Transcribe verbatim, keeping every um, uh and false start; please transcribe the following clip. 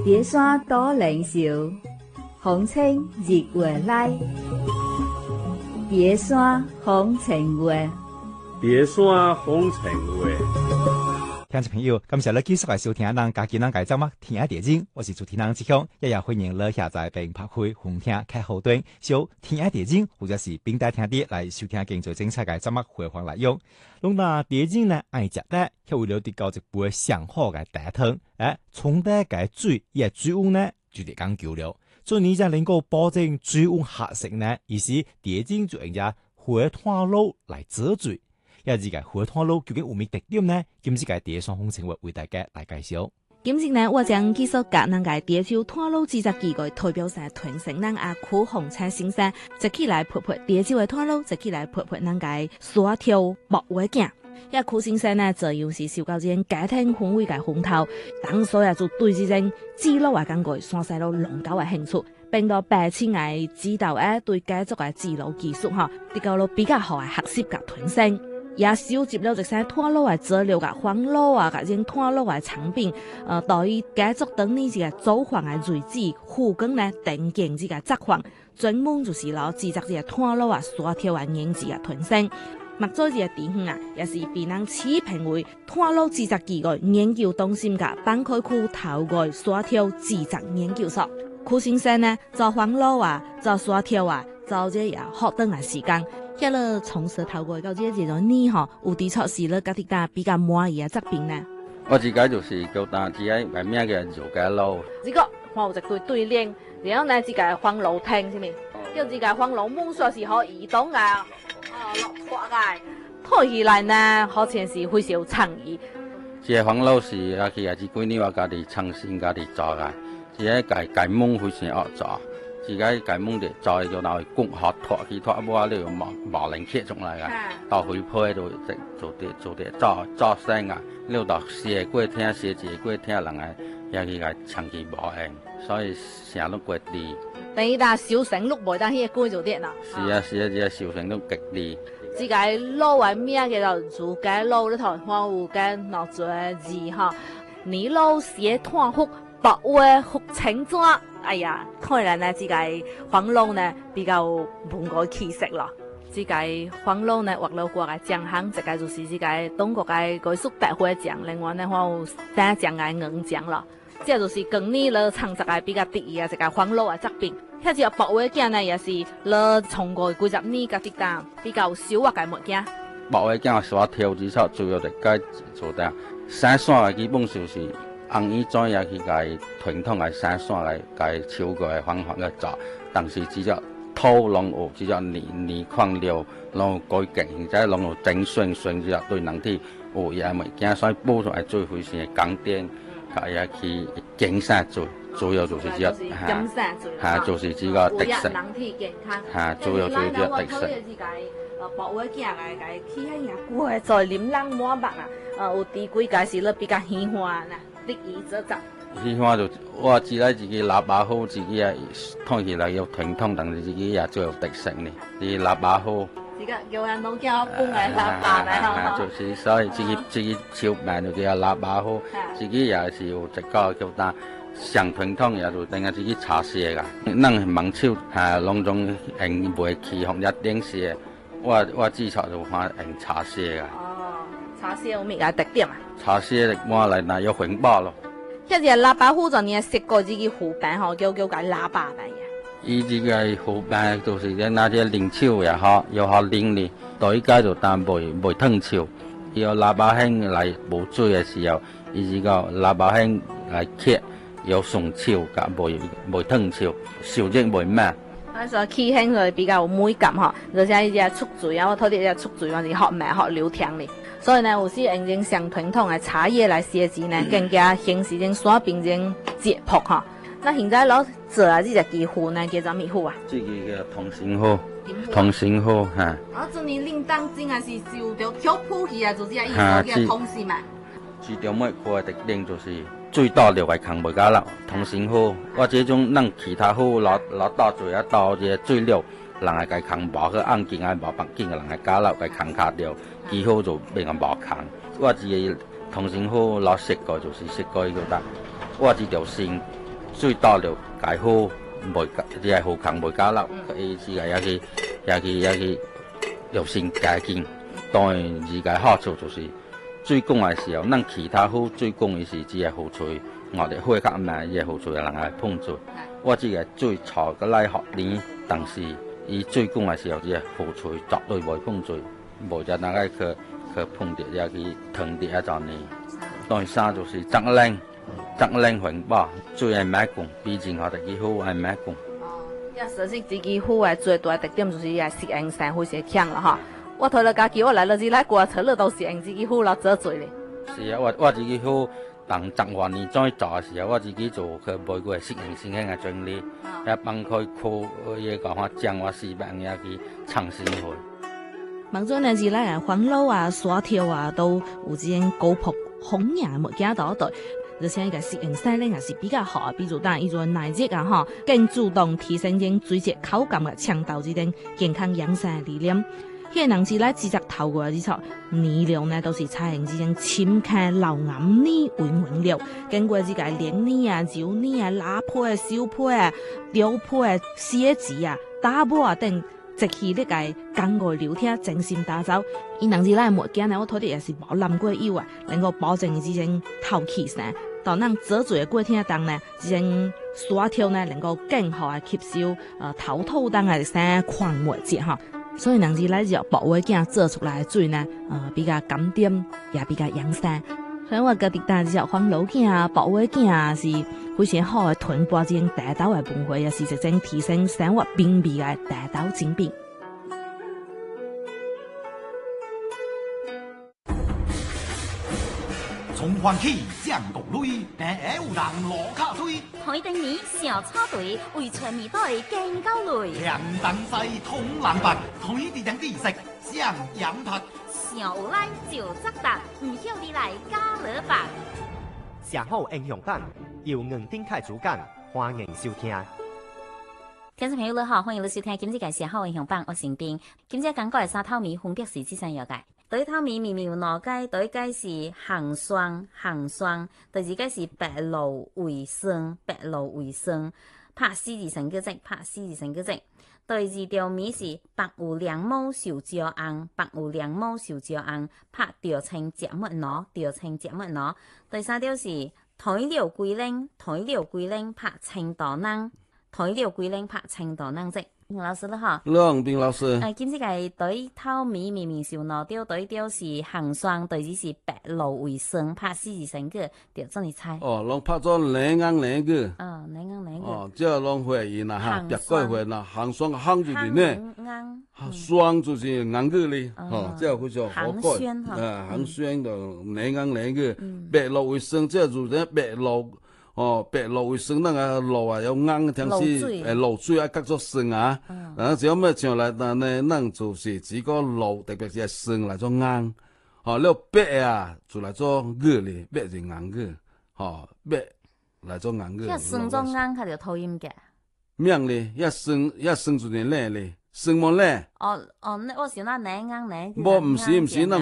蝶山多靈秀，風清日月來。蝶山風情月， 蝶山風情月。 聽眾朋友，感謝你繼續來收聽咱家己咱家節目《天下電影》，我是主持人志強，也也歡迎你下載並拍開紅聽開後端，搜《天下電影》或者是並帶聽啲來收聽更最精彩嘅節目回放內容。弄那電影呢愛食得，卻為了啲高一杯上好嘅大湯，誒，沖得嘅水也水溫呢就得講究了。所以你才能夠保證水溫合適呢，於是電影就用咗火炭爐來煮水。一隻嘅火炭爐究竟有咩特點呢？今次嘅蝶山風情月為大家來介紹。 今次呢，我將繼續講咱嘅蝶州炭爐製作機個代表性傳承，咱阿苦紅青先生一起來潑潑蝶州嘅炭爐，一起來潑潑咱嘅沙條木畫鏡。一苦先生呢，就要是受到這種家庭氛圍嘅熏陶，當所以就對這種記錄嘅感覺，山西佬濃厚嘅興趣，並到白青嘅指導誒對家族嘅記錄技術哈，啲個咯比較好嘅學習嘅傳承。也收集了一些炭爐嘅資料、嘅黃爐啊、嘅種炭爐嘅產品，呃，對於家族等呢啲嘅祖房嘅瑞子、護工呢等建制嘅作坊，專門就是攞製作啲嘅炭爐啊、沙條啊、研製嘅傳承。麥做啲嘅地方啊，也是被人持評為炭爐製作機構研究中心嘅板塊區頭蓋沙條製作研究所。苦先生呢做黃爐啊、做沙條啊、做這也學等嘅時間。一路從事頭過到這這種呢嗬，有啲測試咧，嗰啲家比較滿意嘅作品呢。 我自己就是叫大自己係咩嘅做嘅咯。 呢個我有一對對聯，然後呢自己黃爐廳先面，叫自己黃爐門鎖是可移動嘅，啊落拖嘅，拖起來呢好像是非常創意。 這個黃爐是啊，佢係自幾年話家己創新家己做嘅，這個改改門非常惡做。自己改門的做就拿去工學拖去拖，冇話你用毛毛零切出來嘅，到回配度做啲做啲做做聲啊，你到寫過聽寫字過聽人啊，也去個長期無用，所以成日都極低。 等於但小成碌梅，但係貴咗啲啦。 是啊是啊，這小成都極低。 自己撈為咩嘅就做嘅撈呢頭花湖嘅落咗字哈，你撈寫炭窟白話學青裝。哎呀，當然呢，自己黃爐呢比較滿個氣息咯。自己黃爐呢，畫到過嘅獎項，這個就是自己東國嘅嗰數百回獎，另外呢，還有三獎嘅銀獎咯。這就是今年了創作嘅比較得意嘅這個黃爐嘅作品。迄隻白話鏡呢，也是了從過幾十年嘅啲單比較少畫嘅物件。 白話鏡沙條之後，主要就該做啲山山嘅基本就是按依種也去個傳統嘅山山嚟個超過嘅方法去做，但是只有土龍有，只有泥泥礦料，然後改勁，再然後整順順，只有對人體有嘢物件，所以補出來最費事鋼電，佢也去減散做，主要就是只有嚇嚇，就是這個特色， 人體健康嚇，主要就是這個特色。 白話鏡嘅嘅起喺呀，過在臉冷滿白啊，呃有啲幾個是咧比較喜歡啊。啲意則就，喜歡就我自己自己喇叭好，自己也聽起來有傳統，但是自己也最有特色呢。啲喇叭好， 自己叫人都叫搬嚟喇叭嚟， 就是所以自己自己手辦就叫喇叭好，自己也是有一個叫但上傳統也就等下自己茶寫噶，咱忙手嚇攏種用賣氣紅一點寫，我我至少就看用茶寫噶。 茶寫有咩嘅特點啊？ 茶寫我嚟嗱有紅包咯。 一隻喇叭壺就你食過自己湖餅嗬，叫叫解喇叭餅嘅。 依啲嘅湖餅就是咧那啲靈草也好，又好靈哩，到依家就當賣賣湯草。有喇叭兄嚟冇水嘅時候，依個喇叭兄嚟切，有松草夾賣賣湯草，燒熱賣咩？ 啊，所以氣香就比較有美感嗬，就像一隻出水啊，我睇啲一隻出水，我是學咩學流暢哩。所以呢，有時用種上傳統嘅茶葉來寫字呢，更加顯示種山邊種質樸哈。那現在攞做啊，呢隻幾壺呢，叫做咩壺啊？ 這個叫同心壺，同心壺嚇。 啊，做你拎當真係是受到挑鋪去啊，就是一個叫同心嘛。 最重要個特點就是最大料係扛唔家啦，同心壺。我這種咱其他壺攞攞到最一到嘅最料。人係計扛薄去按鍵係薄白鍵嘅人係加落計扛卡掉，幾好就俾人薄扛。我自己同性好攞食過就是食過呢個得，我這條線最大了解好，袂即係好強袂交流，伊是個也去也去也去有心改進。當然，而家好處就是水供嘅時候，咱其他好水供嘅是只係好處，我哋開較慢，伊係好處嘅人係碰水。我只係最錯嘅來學年，但是伊水供嘅時候只係好處，絕對袂碰水，無就那個去去碰到也去疼啲一陣呢。當然三就是責任，責任環保，最係買工，畢竟我哋幾好係買工。 也實際自己戶外最大特點就是也適應生活些強了哈。我睇了家己，我來了之來過車了都適應自己戶了做最咧。 是啊，我我自己戶當十萬年再做嘅時候，我自己做佢每個適應性嘅經歷，也幫佢靠嘢講話將我四百嘢去創新去。 望做呢是來環路啊、沙條啊，都有啲高坡紅葉物件倒對。而且個適應性咧也是比較好，比如當伊做耐熱啊吼，更主動提升因水質口感嘅倡導之等健康養生理念。迄個人是來直接透過之錯，泥料呢都是採用這種深刻老岩泥為原料，經過這個煉泥啊、揉泥啊、拉皮啊、燒皮啊、雕皮啊、寫字啊、打磨啊等，即係呢個工藝流程精心打造。伊人是來物件呢，我睇啲也是冇淋過油啊，能夠保證這種透氣性。當咱做做嘅過程當呢，這種沙條呢能夠更好啊吸收呃透透當嘅生礦物質哈。所以人是來就保衛鏡做出來的水呢，呃比較甘甜，也比較養生。所以我覺得大隻黃鷺鏡、保衛鏡是非常好嘅傳播這種地道嘅文化，也是一種提升生活品味嘅地道精品。 從環起降國淚，第二有人落卡水。 台頂年小草隊為全面隊更高類。 強等賽通藍白，台地頂地色上羊拍。 小有來就責答，唔曉你來加勒白。 社好英雄版由吳丁凱主講，歡迎收聽。 聽眾朋友你好，歡迎你收聽今日嘅社好英雄版，我是冰。今日講過嘅三套米分別是幾項藥嘅？第一套米明明有兩解，第一解是寒霜，寒霜；第二解是白露為霜，白露為霜。拍四字成叫積，拍四字成叫積。第二條米是白有兩毛受椒紅，白有兩毛受椒紅，拍調稱節目攞，調稱節目攞。第三條是台料龜苓，台料龜苓拍青豆囊，台料龜苓拍青豆囊積。老師啦哈， 兩邊老師。 誒，今次嘅對頭米明明是攞掉，對掉是寒霜，對字是白露為霜，拍四字成個，調真係猜。 哦，攏拍咗兩啱兩個。 哦，兩啱兩個。哦， 即係攏會言啦哈，別個會啦，寒霜寒就是呢， 啱。 霜就是硬個咧，哦，即係好似好過。 寒霜哈。 啊，寒霜就兩啱兩個，白露為霜，即係做啲白露。哦，白露為霜，那個露啊有硬，聽是誒露水啊，隔咗霜啊，然後只要咩上來，但呢，咱就是只個露，特別是霜來做硬，哦，了白啊就來做熱咧，白是硬個，哦，白來做硬個。 一霜做硬，佢就討厭嘅。 咩咧？一霜一霜就係靚咧，霜冇靚。 哦哦，我是那兩硬兩。 冇唔是唔是，咱